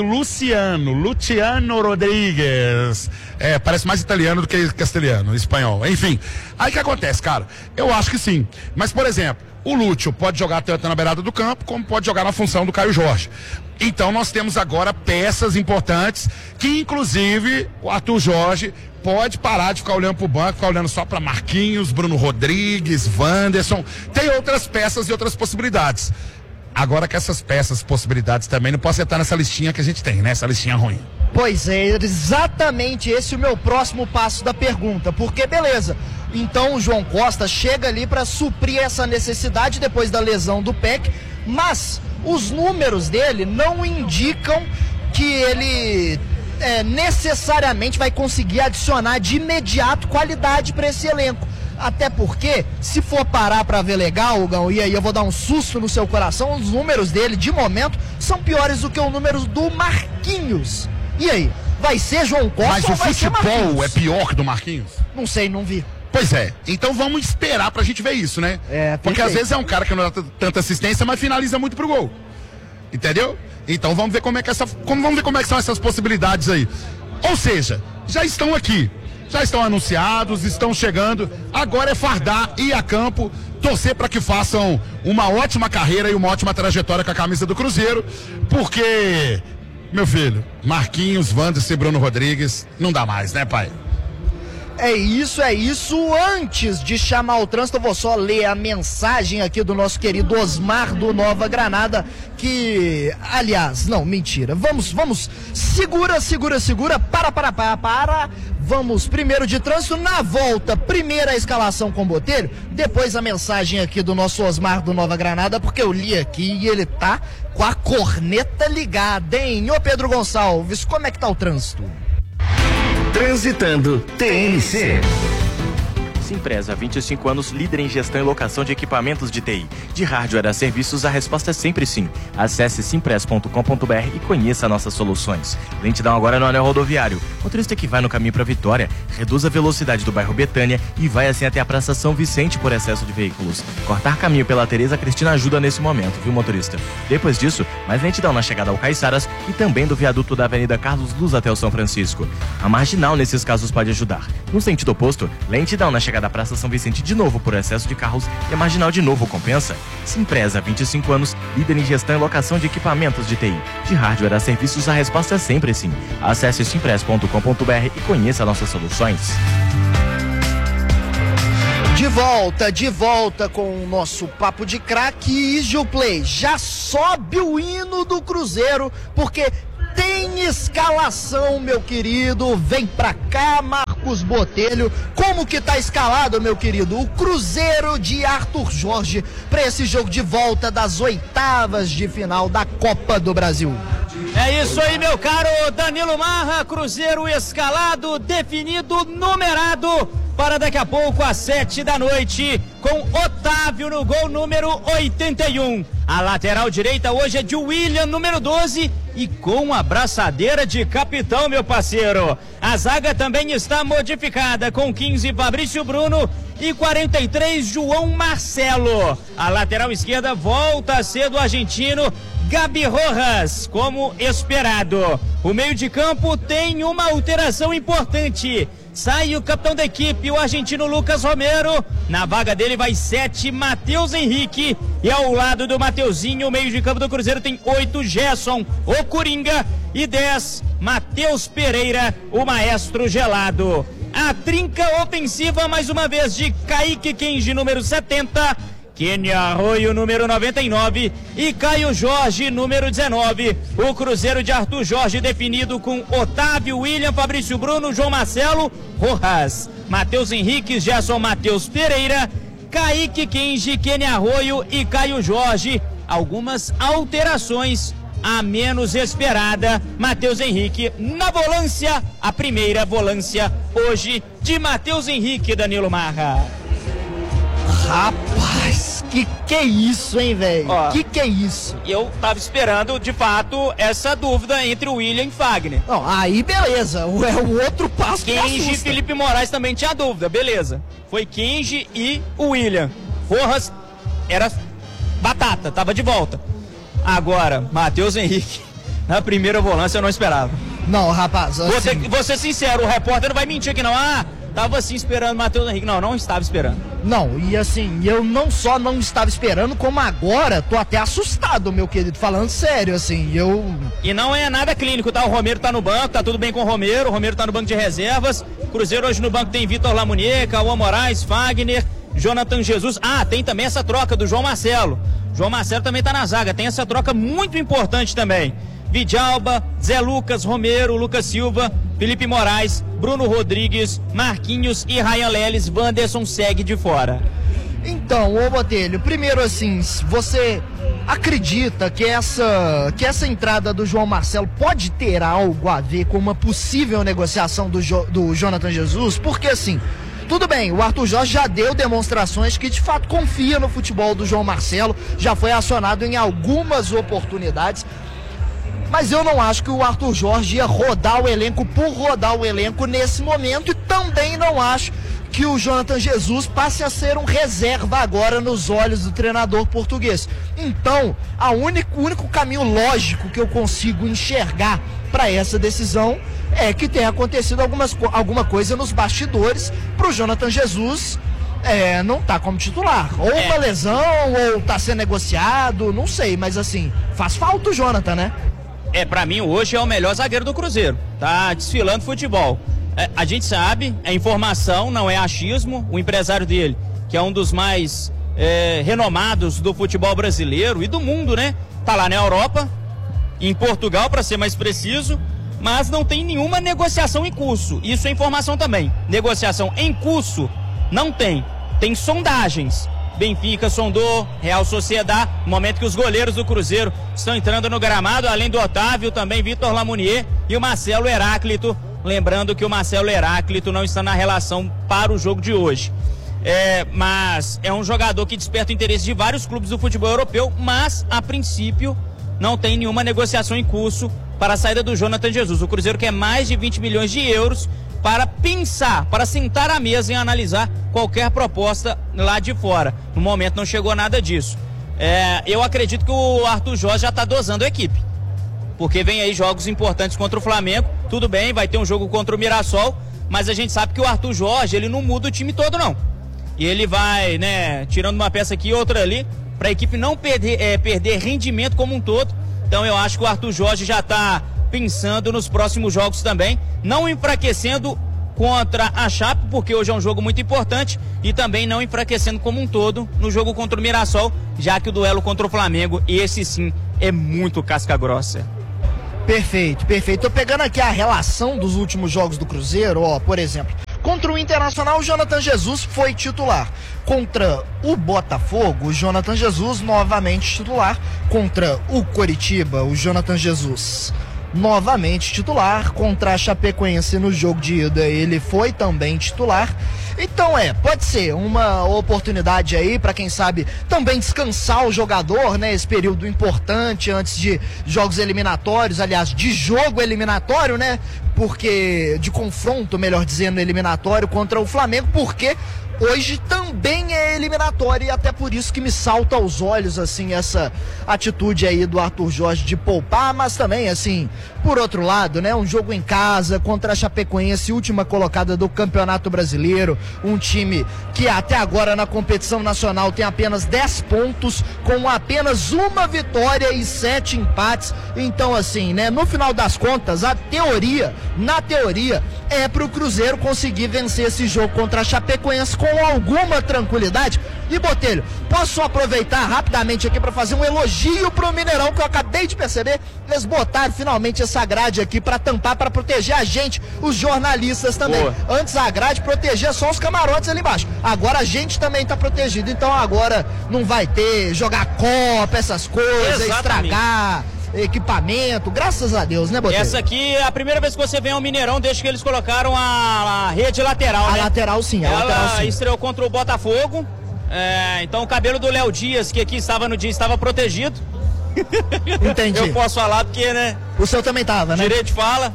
Luciano Rodrigues. É, parece mais italiano do que castelhano, espanhol. Enfim, aí o que acontece, cara? Eu acho que sim. Mas, por exemplo, o Lúcio pode jogar tanto na beirada do campo, como pode jogar na função do Caio Jorge. Então nós temos agora peças importantes que, inclusive, o Arthur Jorge pode parar de ficar olhando pro banco, ficar olhando só para Marquinhos, Bruno Rodrigues, Wanderson. Tem outras peças e outras possibilidades. Agora que essas peças, possibilidades também não podem estar nessa listinha que a gente tem, né? Essa listinha ruim. Pois é, exatamente esse é o meu próximo passo da pergunta. Porque, beleza, então o João Costa chega ali para suprir essa necessidade depois da lesão do PEC, mas os números dele não indicam que ele necessariamente vai conseguir adicionar de imediato qualidade para esse elenco. Até porque, se for parar pra ver legal, Gão, e aí eu vou dar um susto no seu coração, os números dele, de momento, são piores do que os números do Marquinhos. E aí, vai ser João Costa Mas ou o vai ser futebol Marquinhos? é pior que do Marquinhos? Não sei, não vi. Pois é, então vamos esperar pra gente ver isso, né? Porque às vezes é um cara que não dá tanta assistência, mas finaliza muito pro gol. Entendeu? Então vamos ver como é que são essas possibilidades aí. Ou seja, já estão aqui. Já estão anunciados, estão chegando. Agora é fardar, ir a campo, torcer para que façam uma ótima carreira e uma ótima trajetória com a camisa do Cruzeiro, porque, meu filho, Marquinhos, Wanderson e Bruno Rodrigues, não dá mais, né, pai? É isso. Antes de chamar o trânsito, eu vou só ler a mensagem aqui do nosso querido Osmar do Nova Granada, que, aliás, não, mentira. Vamos, segura, para. Vamos primeiro de trânsito, na volta, primeira a escalação com Botelho, depois a mensagem aqui do nosso Osmar do Nova Granada, porque eu li aqui e ele tá com a corneta ligada, hein? Ô Pedro Gonçalves, como é que tá o trânsito? Transitando TNC. Simpresa, há 25 anos, líder em gestão e locação de equipamentos de TI. De hardware a serviços, a resposta é sempre sim. Acesse simpress.com.br e conheça nossas soluções. Lentidão agora no anel rodoviário. Motorista que vai no caminho para Vitória, reduz a velocidade do bairro Betânia e vai assim até a Praça São Vicente por excesso de veículos. Cortar caminho pela Tereza Cristina ajuda nesse momento, viu, motorista? Depois disso, mais lentidão na chegada ao Caiçaras e também do viaduto da Avenida Carlos Luz até o São Francisco. A marginal nesses casos pode ajudar. No sentido oposto, lentidão na chegada da Praça São Vicente de novo por excesso de carros e a marginal de novo compensa. Simpresa, 25 anos, líder em gestão e locação de equipamentos de TI. De hardware a serviços, a resposta é sempre sim. Acesse simpress.com.br e conheça nossas soluções. De volta com o nosso Papo de Craque e Gil Play. Já sobe o hino do Cruzeiro, porque tem escalação, meu querido. Vem pra cá, Marcos Botelho. Como que tá escalado, meu querido, o Cruzeiro de Arthur Jorge para esse jogo de volta das oitavas de final da Copa do Brasil? É isso aí, meu caro Danilo Marra. Cruzeiro escalado, definido, numerado. para daqui a pouco às 7 da noite, com Otávio no gol número 81. A lateral direita hoje é de William, número 12, e com a braçadeira de capitão, meu parceiro. A zaga também está modificada, com 15 Fabrício Bruno e 43 João Marcelo. A lateral esquerda volta a ser do argentino Gabi Rojas, como esperado. O meio de campo tem uma alteração importante. Sai o capitão da equipe, o argentino Lucas Romero. Na vaga dele vai 7, Matheus Henrique. E ao lado do Mateuzinho, o meio de campo do Cruzeiro tem 8, Gerson, o Coringa. E 10, Matheus Pereira, o maestro gelado. A trinca ofensiva, mais uma vez, de Kaique Kenji, número 70. Kenny Arroio, número 99, e Caio Jorge, número 19. O Cruzeiro de Arthur Jorge definido com Otávio, William, Fabrício Bruno, João Marcelo, Rojas, Matheus Henrique, Gerson, Matheus Pereira, Kaique Kenji, Kenny Arroio e Caio Jorge. Algumas alterações, a menos esperada. Matheus Henrique na volância, a primeira volância hoje de Matheus Henrique, Danilo Marra. Rapaz, que é isso, hein, velho? Que é isso? Eu tava esperando, de fato, essa dúvida entre o William e Fagner. Não, aí beleza, é o outro passo que Kenji e Felipe Moraes também tinha dúvida, beleza. Foi Kenji e o William. Rojas era batata, tava de volta. Agora, Matheus Henrique, na primeira volância eu não esperava. Não, rapaz, assim... Vou ser sincero, o repórter não vai mentir aqui não. Tava assim esperando o Matheus Henrique. Não estava esperando. Não, e assim, eu não só não estava esperando, como agora tô até assustado, meu querido, falando sério, assim, E não é nada clínico, tá? O Romero tá no banco, tá tudo bem com o Romero tá no banco de reservas. Cruzeiro hoje no banco tem Vitor Lamunier, Cauã Moraes, Fagner, Jonathan Jesus. Tem também essa troca do João Marcelo. João Marcelo também tá na zaga, tem essa troca muito importante também. Vidalba, Zé Lucas, Romero, Lucas Silva, Felipe Moraes, Bruno Rodrigues, Marquinhos e Ryan Leles. Wanderson segue de fora. Então, ô Botelho, primeiro assim, você acredita que essa entrada do João Marcelo pode ter algo a ver com uma possível negociação do Jonathan Jesus? Porque assim, tudo bem, o Arthur Jorge já deu demonstrações que de fato confia no futebol do João Marcelo, já foi acionado em algumas oportunidades. Mas eu não acho que o Arthur Jorge ia rodar o elenco por rodar o elenco nesse momento, e também não acho que o Jonathan Jesus passe a ser um reserva agora nos olhos do treinador português. Então, o único caminho lógico que eu consigo enxergar para essa decisão é que tenha acontecido alguma coisa nos bastidores para o Jonathan Jesus não tá como titular. Ou uma lesão, ou tá sendo negociado, não sei, mas assim, faz falta o Jonathan, né? Pra mim hoje é o melhor zagueiro do Cruzeiro. Tá desfilando futebol. A gente sabe, é informação, não é achismo. O empresário dele, que é um dos mais renomados do futebol brasileiro e do mundo, né? Tá lá na Europa, em Portugal, para ser mais preciso, mas não tem nenhuma negociação em curso. Isso é informação também. Negociação em curso não tem. Tem sondagens. Benfica sondou, Real Sociedad, no momento que os goleiros do Cruzeiro estão entrando no gramado, além do Otávio, também Vitor Lamunier e o Marcelo Heráclito. Lembrando que o Marcelo Heráclito não está na relação para o jogo de hoje. Mas é um jogador que desperta o interesse de vários clubes do futebol europeu, mas a princípio não tem nenhuma negociação em curso para a saída do Jonathan Jesus. O Cruzeiro quer mais de 20 milhões de euros para pensar, para sentar à mesa e analisar qualquer proposta lá de fora. No momento não chegou nada disso. Eu acredito que o Arthur Jorge já está dosando a equipe, porque vem aí jogos importantes contra o Flamengo. Tudo bem, vai ter um jogo contra o Mirassol, mas a gente sabe que o Arthur Jorge, ele não muda o time todo não. E ele vai, tirando uma peça aqui e outra ali, para a equipe não perder rendimento como um todo. Então eu acho que o Arthur Jorge já está pensando nos próximos jogos também, não enfraquecendo contra a Chape, porque hoje é um jogo muito importante, e também não enfraquecendo como um todo no jogo contra o Mirassol, já que o duelo contra o Flamengo, esse sim, é muito casca grossa. Perfeito. Tô pegando aqui a relação dos últimos jogos do Cruzeiro, por exemplo, contra o Internacional, o Jonathan Jesus foi titular. Contra o Botafogo, o Jonathan Jesus novamente titular. Contra o Coritiba, o Jonathan Jesus novamente titular. Contra a Chapecoense no jogo de ida, ele foi também titular. Então pode ser uma oportunidade aí pra quem sabe também descansar o jogador, né? Esse período importante antes de jogos eliminatórios, aliás, de jogo eliminatório, né? Porque de confronto, melhor dizendo, eliminatório contra o Flamengo, porque hoje também é eliminatório e até por isso que me salta aos olhos, assim, essa atitude aí do Arthur Jorge de poupar, mas também, assim, por outro lado, né, um jogo em casa contra a Chapecoense, última colocada do Campeonato Brasileiro, um time que até agora na competição nacional tem apenas 10 pontos, com apenas uma vitória e 7 empates, então assim, né, no final das contas, na teoria, é pro Cruzeiro conseguir vencer esse jogo contra a Chapecoense com alguma tranquilidade. E Botelho, posso aproveitar rapidamente aqui para fazer um elogio pro Mineirão, que eu acabei de perceber, eles botaram finalmente essa grade aqui para tampar, para proteger a gente, os jornalistas também. Boa. Antes a grade protegia só os camarotes ali embaixo, agora a gente também tá protegido, então agora não vai ter jogar copa, essas coisas, estragar equipamento, graças a Deus, né, Botelho? Essa aqui é a primeira vez que você vem ao Mineirão desde que eles colocaram a rede lateral, né? A lateral sim, Ela estreou contra o Botafogo, então o cabelo do Léo Dias, que aqui estava no dia, estava protegido. Entendi. Eu posso falar porque, né? O seu também tava, né? Direito de fala.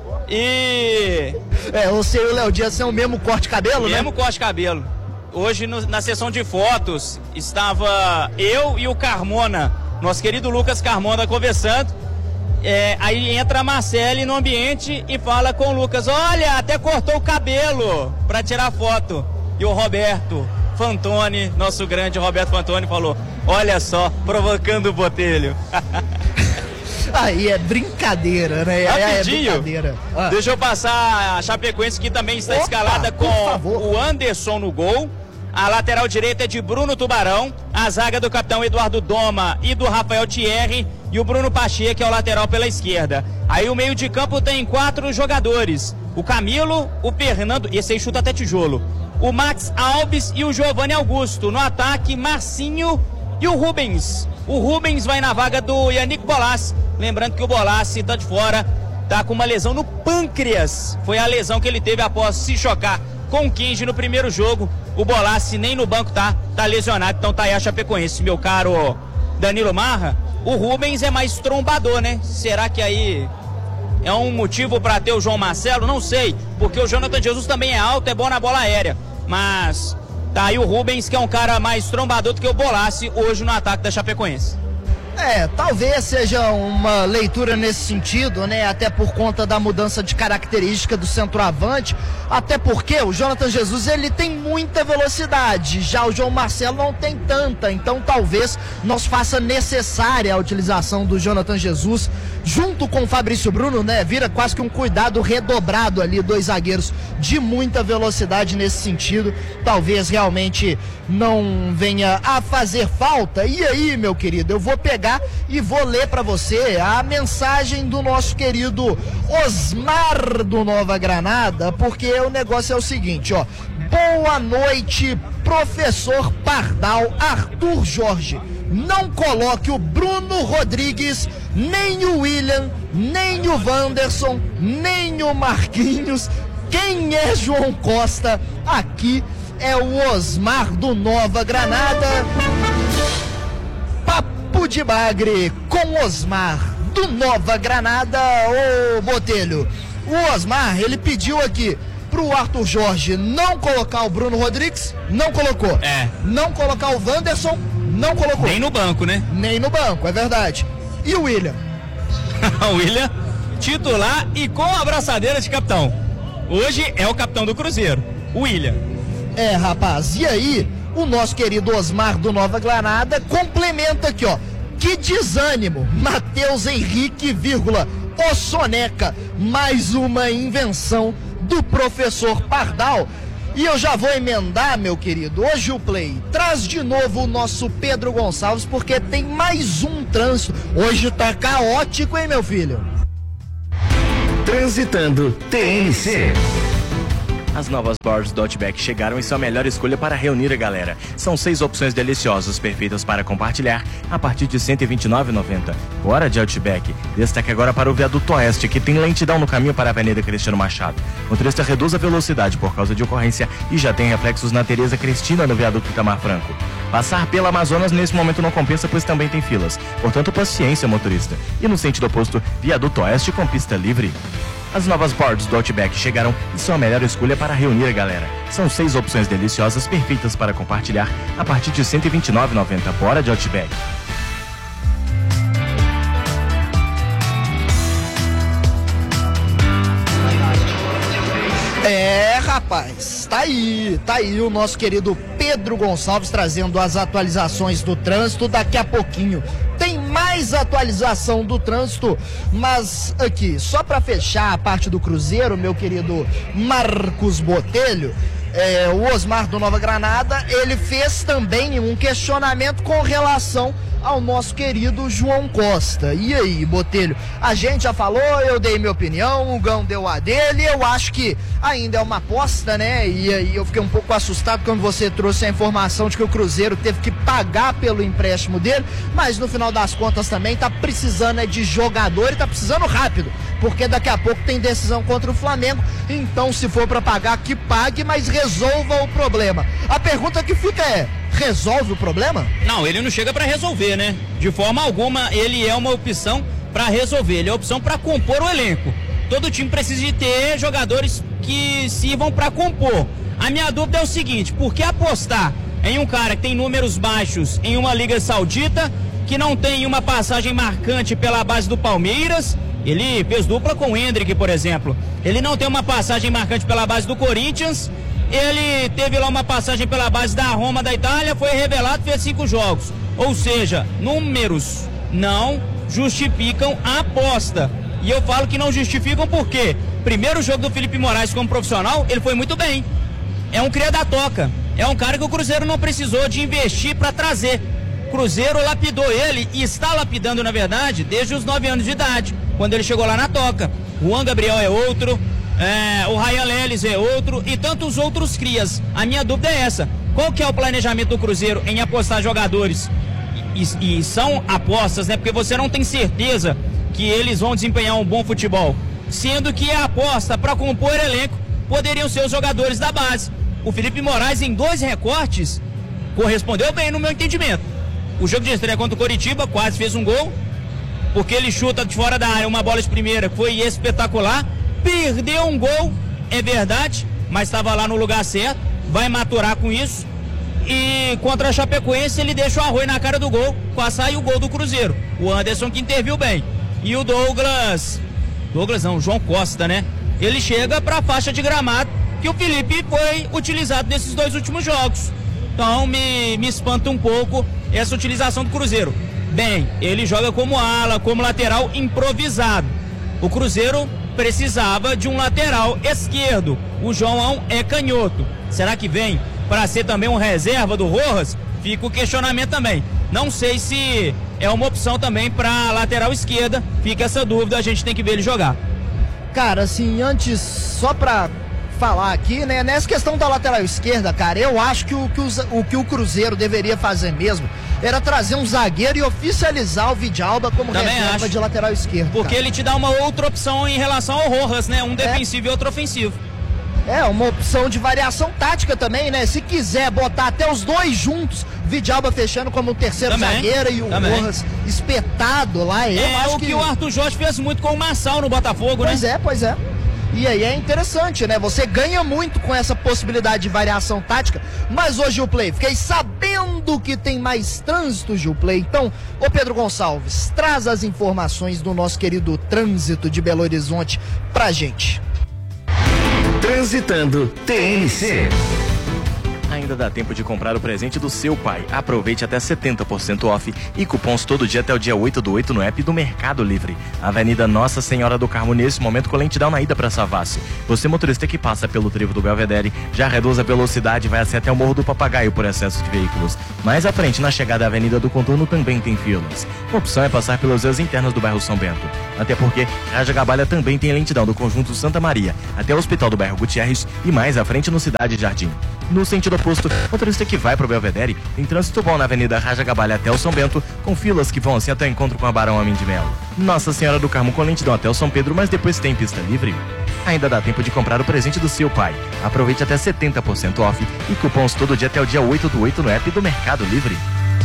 E... o seu e o Léo Dias são o mesmo corte de cabelo, né? Mesmo corte de cabelo. Hoje, na sessão de fotos, estava eu e o Carmona, nosso querido Lucas Carmona, conversando. Aí entra a Marcele no ambiente e fala com o Lucas: olha, até cortou o cabelo pra tirar foto. E o Roberto Fantoni, nosso grande Roberto Fantoni, falou: olha só, provocando o Botelho. Aí é brincadeira, né? Rapidinho, é brincadeira. Deixa eu passar a Chapecoense, que também está escalada com o Anderson no gol. A lateral direita é de Bruno Tubarão, a zaga do capitão Eduardo Doma e do Rafael Thierry, e o Bruno Pacheco, que é o lateral pela esquerda. Aí o meio de campo tem 4 jogadores: o Camilo, o Fernando, esse aí chuta até tijolo, o Max Alves e o Giovanni Augusto. No ataque, Marcinho e o Rubens. O Rubens vai na vaga do Yannick Bolassi. Lembrando que o Bolassi tá de fora, tá com uma lesão no pâncreas. Foi a lesão que ele teve após se chocar com o Kenji no primeiro jogo. O Bolassi nem no banco tá lesionado, então tá aí a Chapecoense. Meu caro Danilo Marra, o Rubens é mais trombador, né? Será que aí é um motivo para ter o João Marcelo? Não sei, porque o Jonathan Jesus também é alto, é bom na bola aérea, mas tá aí o Rubens, que é um cara mais trombador do que o Bolassi hoje no ataque da Chapecoense. Talvez seja uma leitura nesse sentido, né? Até por conta da mudança de característica do centroavante, até porque o Jonathan Jesus, ele tem muita velocidade, já o João Marcelo não tem tanta, então talvez nos faça necessária a utilização do Jonathan Jesus junto com o Fabrício Bruno, né? Vira quase que um cuidado redobrado ali, 2 zagueiros de muita velocidade nesse sentido, talvez realmente não venha a fazer falta. E aí, meu querido, eu vou pegar e vou ler para você a mensagem do nosso querido Osmar do Nova Granada, porque o negócio é o seguinte, ó: boa noite, professor Pardal, Arthur Jorge. Não coloque o Bruno Rodrigues, nem o William, nem o Wanderson, nem o Marquinhos. Quem é João Costa? Aqui é o Osmar do Nova Granada. Papo de Bagre com Osmar do Nova Granada. Ô Botelho, o Osmar, ele pediu aqui pro Arthur Jorge não colocar o Bruno Rodrigues, não colocou. Não colocar o Wanderson, não colocou. Nem no banco, né? Nem no banco, é verdade. E o William? O William, titular e com a abraçadeira de capitão. Hoje é o capitão do Cruzeiro, o William. Rapaz, e aí, o nosso querido Osmar do Nova Granada complementa aqui, ó: que desânimo, Matheus Henrique, o Soneca, mais uma invenção do professor Pardal. E eu já vou emendar, meu querido, hoje o Play traz de novo o nosso Pedro Gonçalves, porque tem mais um trânsito. Hoje tá caótico, hein, meu filho? Transitando TNC. As novas boards do Outback chegaram e são a melhor escolha para reunir a galera. São 6 opções deliciosas, perfeitas para compartilhar, a partir de R$ 129,90. Bora de Outback. Destaque agora para o Viaduto Oeste, que tem lentidão no caminho para a Avenida Cristiano Machado. O motorista reduz a velocidade por causa de ocorrência e já tem reflexos na Tereza Cristina no Viaduto Itamar Franco. Passar pela Amazonas nesse momento não compensa, pois também tem filas. Portanto, paciência, motorista. E no sentido oposto, Viaduto Oeste com pista livre. As novas boards do Outback chegaram e são a melhor escolha para reunir a galera. São 6 opções deliciosas, perfeitas para compartilhar, a partir de R$ 129,90. Bora de Outback. Rapaz, tá aí o nosso querido Pedro Gonçalves trazendo as atualizações do trânsito. Daqui a pouquinho tem mais atualização do trânsito, mas aqui, só para fechar a parte do Cruzeiro, meu querido Marcos Botelho, o Osmar do Nova Granada, ele fez também um questionamento com relação ao nosso querido João Costa. E aí, Botelho, a gente já falou, eu dei minha opinião, o Gão deu a dele, eu acho que ainda é uma aposta, né? E aí eu fiquei um pouco assustado quando você trouxe a informação de que o Cruzeiro teve que pagar pelo empréstimo dele, mas no final das contas também tá precisando de jogador e tá precisando rápido, porque daqui a pouco tem decisão contra o Flamengo, então se for para pagar, que pague, mas resolva o problema. A pergunta que fica é: resolve o problema? Não, ele não chega para resolver, né? De forma alguma, ele é uma opção para resolver, ele é uma opção para compor o elenco. Todo time precisa de ter jogadores que sirvam para compor. A minha dúvida é o seguinte: por que apostar em um cara que tem números baixos em uma Liga Saudita, que não tem uma passagem marcante pela base do Palmeiras? Ele fez dupla com o Hendrick, por exemplo. Ele não tem uma passagem marcante pela base do Corinthians. Ele teve lá uma passagem pela base da Roma da Itália, foi revelado, fez 5 jogos. Ou seja, números não justificam a aposta. E eu falo que não justificam porque primeiro jogo do Felipe Moraes como profissional, ele foi muito bem. É um cria da toca. É um cara que o Cruzeiro não precisou de investir para trazer. O Cruzeiro lapidou ele e está lapidando, na verdade, desde os 9 anos de idade, quando ele chegou lá na toca. O Juan Gabriel é outro, o Ryan Lelis é outro e tantos outros crias. A minha dúvida é essa: qual que é o planejamento do Cruzeiro em apostar jogadores? E são apostas, né? Porque você não tem certeza que eles vão desempenhar um bom futebol, sendo que a aposta para compor elenco poderiam ser os jogadores da base. O Felipe Moraes, em 2 recortes, correspondeu bem no meu entendimento. O jogo de estreia contra o Coritiba, quase fez um gol, porque ele chuta de fora da área uma bola de primeira, foi espetacular. Perdeu um gol, é verdade, mas estava lá no lugar certo, vai maturar com isso. E contra a Chapecoense ele deixa o Arroio na cara do gol, quase saiu o gol do Cruzeiro. O Anderson que interviu bem. E o o João Costa, né? Ele chega para a faixa de gramado que o Felipe foi utilizado nesses 2 últimos jogos. Então me espanta um pouco essa utilização do Cruzeiro. Bem, ele joga como ala, como lateral improvisado. O Cruzeiro precisava de um lateral esquerdo. O João é canhoto. Será que vem para ser também um reserva do Rojas? Fica o questionamento também. Não sei se é uma opção também para lateral esquerda. Fica essa dúvida, a gente tem que ver ele jogar. Cara, assim, antes, só pra falar aqui, né, nessa questão da lateral esquerda, cara, eu acho que o que o Cruzeiro deveria fazer mesmo era trazer um zagueiro e oficializar o Vidalba como também reserva acho. De lateral esquerdo. Porque cara, ele te dá uma outra opção em relação ao Rojas, né? Um defensivo e outro ofensivo. É, uma opção de variação tática também, né? Se quiser botar até os 2 juntos, Vidalba fechando como o terceiro zagueiro e o Rojas espetado lá. Eu acho que o Arthur Jorge fez muito com o Marçal no Botafogo, pois né? Pois é. E aí é interessante, né? Você ganha muito com essa possibilidade de variação tática. Mas ô Gilplay, fiquei sabendo que tem mais trânsito, Gilplay. Então, ô Pedro Gonçalves, traz as informações do nosso querido trânsito de Belo Horizonte pra gente. Transitando TNC. Ainda dá tempo de comprar o presente do seu pai. Aproveite até 70% off e cupons todo dia até o dia 8/8 no app do Mercado Livre. Avenida Nossa Senhora do Carmo, nesse momento com lentidão na ida para Savassi. Você, motorista que passa pelo trevo do Belvedere, já reduz a velocidade e vai assim até o Morro do Papagaio por excesso de veículos. Mais à frente, na chegada à Avenida do Contorno, também tem filas. A opção é passar pelos ruas internas do bairro São Bento. Até porque Rajagabalha também tem lentidão do Conjunto Santa Maria até o Hospital do bairro Gutierrez e mais à frente no Cidade Jardim. No sentido oposto, motorista que vai pro Belvedere tem trânsito bom na Avenida Rajagabalha até o São Bento, com filas que vão assim até o encontro com a Barão Amin de Melo. Nossa Senhora do Carmo com lentidão até o São Pedro, mas depois tem pista livre. Ainda dá tempo de comprar o presente do seu pai. Aproveite até 70% off e cupons todo dia até o dia 8/8 no app do Mercado Livre.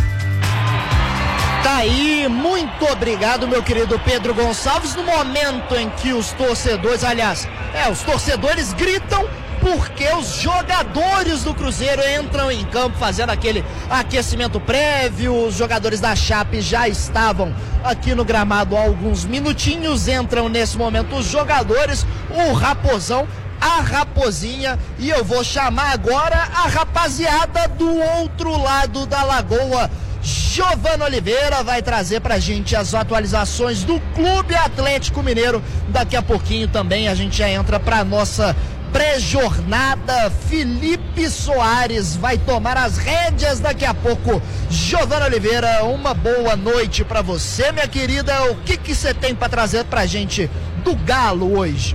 Tá aí, muito obrigado, meu querido Pedro Gonçalves. No momento em que os torcedores, os torcedores gritam porque os jogadores do Cruzeiro entram em campo fazendo aquele aquecimento prévio. Os jogadores da Chape já estavam aqui no gramado há alguns minutinhos. Entram nesse momento os jogadores, o Raposão, a Raposinha, e eu vou chamar agora a rapaziada do outro lado da lagoa. Giovana Oliveira vai trazer pra gente as atualizações do Clube Atlético Mineiro. Daqui a pouquinho também a gente já entra pra nossa pré-jornada. Felipe Soares vai tomar as rédeas daqui a pouco. Giovana Oliveira, uma boa noite pra você, minha querida. O que você tem pra trazer pra gente do Galo hoje?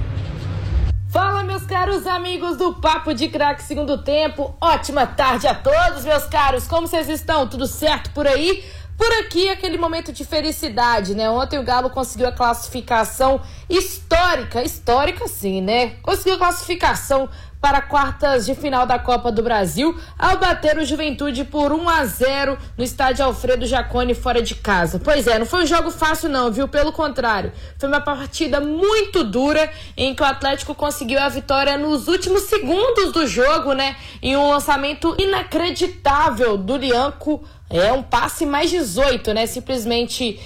Fala, meus caros amigos do Papo de Craque Segundo Tempo. Ótima tarde a todos, meus caros. Como vocês estão? Tudo certo por aí? Por aqui, aquele momento de felicidade, né? Ontem o Galo conseguiu a classificação histórica sim, né? Conseguiu a classificação para quartas de final da Copa do Brasil ao bater o Juventude por 1-0 no estádio Alfredo Jaconi fora de casa. Pois é, não foi um jogo fácil não, viu? Pelo contrário, foi uma partida muito dura em que o Atlético conseguiu a vitória nos últimos segundos do jogo, né? Em um lançamento inacreditável do Lianco, um passe mais 18, né? Simplesmente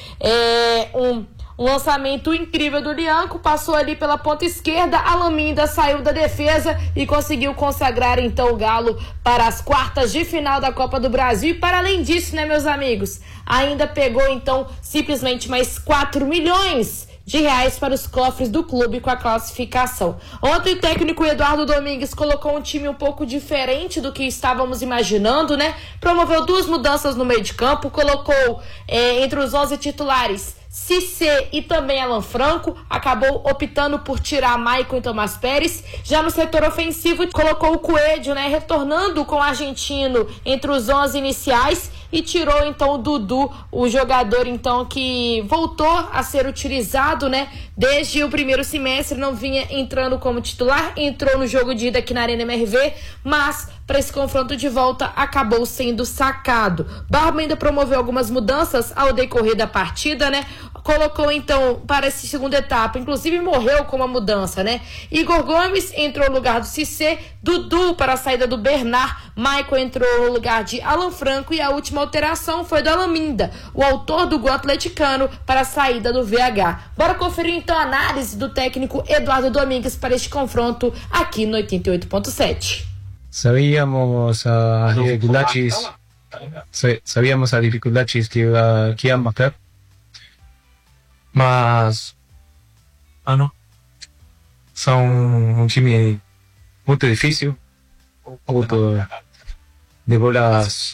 um lançamento incrível do Lianco, passou ali pela ponta esquerda, a Laminda saiu da defesa e conseguiu consagrar então o Galo para as quartas de final da Copa do Brasil. E para além disso, né, meus amigos, ainda pegou então simplesmente mais 4 milhões de reais para os cofres do clube com a classificação. Ontem o técnico Eduardo Domingues colocou um time um pouco diferente do que estávamos imaginando, né? Promoveu 2 mudanças no meio de campo, colocou entre os 11 titulares Cissé e também Alan Franco, acabou optando por tirar Maicon e Tomás Pérez. Já no setor ofensivo colocou o Coelho, né, retornando com o argentino entre os 11 iniciais, e tirou então o Dudu, o jogador então que voltou a ser utilizado, né, desde o primeiro semestre, não vinha entrando como titular, entrou no jogo de ida aqui na Arena MRV, mas para esse confronto de volta acabou sendo sacado. Barba ainda promoveu algumas mudanças ao decorrer da partida, né? Colocou então para essa segunda etapa, inclusive morreu com uma mudança, né? Igor Gomes entrou no lugar do Cissé, Dudu para a saída do Bernard, Maicon entrou no lugar de Alan Franco e a última alteração foi do Alaminda, o autor do gol atleticano, para a saída do VH. Bora conferir então a análise do técnico Eduardo Domingues para este confronto aqui no 88.7. Sabíamos as dificuldades que iban a ter, mas son un time muy difícil, de bolas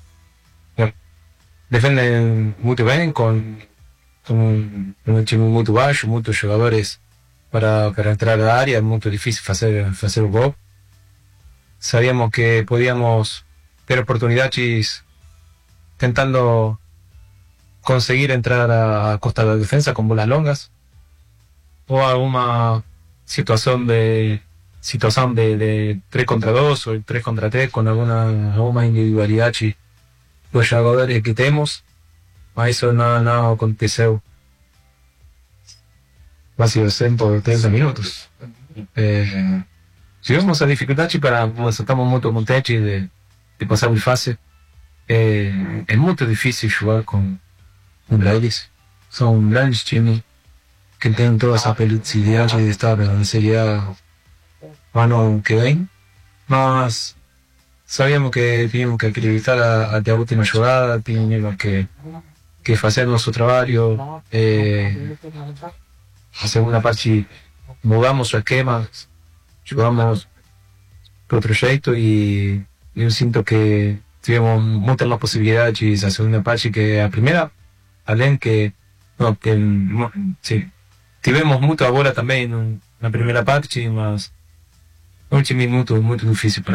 defenden muy bien con un time muy bajo, muchos jugadores para entrar al área, es muy difícil hacer un gol. Sabíamos que podíamos ter oportunidades tentando conseguir entrar a costa de la defensa con bolas longas o alguna situación de 3 contra 2 o 3 contra 3 con alguna individualidad de los jugadores que tenemos, mas eso no aconteceu. Va a ser por 30 minutos. Tivemos a dificuldade mas estamos muito contentes de passar de fase. É muito difícil jogar com eles. São um grande time que tem toda essa possibilidade de estar na Série A ano que vem. Mas sabíamos que teníamos que acreditar até a última jogada, teníamos que fazer nosso trabalho. A segunda parte mudamos o esquema, jogamos de outro jeito e eu sinto que tivemos muitas mais possibilidades a segunda parte que a primeira, além que tivemos muita bola também na primeira parte, mas no último minuto muito difícil para